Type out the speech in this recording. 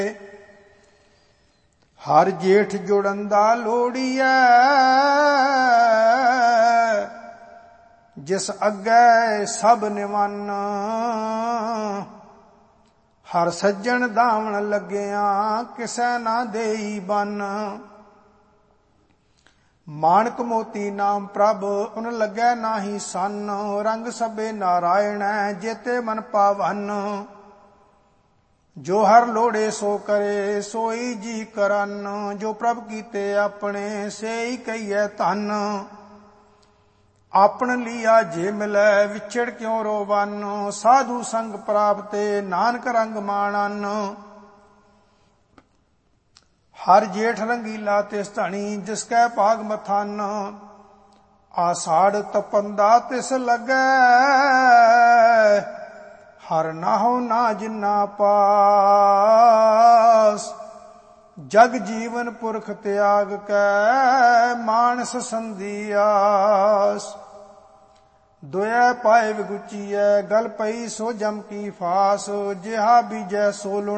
ਹਰ ਜੇਠ ਜੁੜਨ ਦਾ ਲੋੜੀਐ, ਜਿਸ ਅੱਗੇ ਸਭ ਨਿਵੰਨ। ਹਰ ਸੱਜਣ ਧਾਵਣ ਲੱਗਿਆ, ਕਿਸੈ ਨਾ ਦੇਈ ਬੰਨ। ਮਾਣਕ ਮੋਤੀ ਨਾਮ ਪ੍ਰਭ, ਉਨ ਲੱਗੈ ਨਾਹੀ ਸੰਨ। ਰੰਗ ਸਭੇ ਨਾਰਾਇਣੈ, ਜੇਤੇ ਮਨ ਪਾਵਨ। ਜੋ ਹਰ ਲੋੜੇ ਸੋ ਕਰੇ, ਸੋਈ ਜੀ ਕਰਨ। ਜੋ ਪ੍ਰਭ ਕੀਤੇ ਆਪਣੇ, ਸੇਈ ਕਹੀਐ ਧਨ। ਆਪਣ ਲੀਆ ਜੇ ਮਿਲੈ, ਵਿਛੜ ਕਿਉ ਰੋਵਨ। ਸਾਧੂ ਸੰਗ ਪ੍ਰਾਪਤੇ, ਨਾਨਕ ਰੰਗ ਮਾਣਨ। ਹਰ ਜੇਠ ਰੰਗੀਲਾ ਤਿਸ ਧਣੀ, ਜਿਸ ਕੈ ਭਾਗ ਮਥਨ। ਆਸਾੜ ਤਪੰਦਾ ਤਿਸ ਲੱਗੈ, ਹਰ ਨਾਹੋ ਨਾ ਜਿਨਾ ਪਾਸ। ਜਗ ਜੀਵਨ ਪੁਰਖ ਤਿਆਗ ਕੈ, ਮਾਨਸ ਸੰਧਿਆਸ। ਦੁਇ ਪਾਏ ਵਿਗੁਚੀਐ, ਗਲ ਪਈ ਸੋ ਜਮ ਕੀ ਫਾਸ। ਜਿਹਾ ਬੀਜੈ ਸੋ ਲੁਣ